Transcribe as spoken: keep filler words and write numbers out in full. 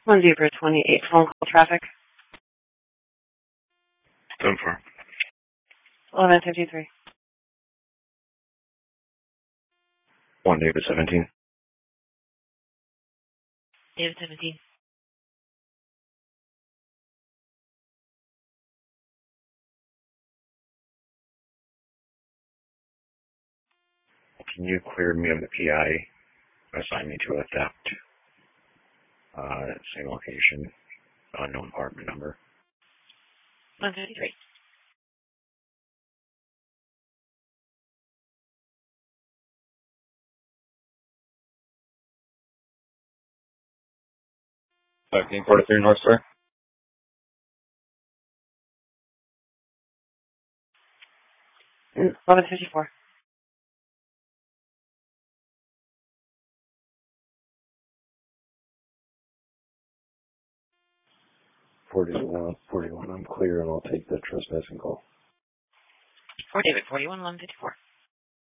One Zebra twenty-eight, phone call traffic. ten four. eleven fifty-three. One David seventeen. David seventeen. Can you clear me of the P I? Assign me to a theft. Uh, same location. Unknown apartment number. one fifty-three. thirteen forty-three North Square. eleven fifty-four. forty-one, forty-one, I'm clear and I'll take the trespassing call. four David forty-one, eleven fifty-four.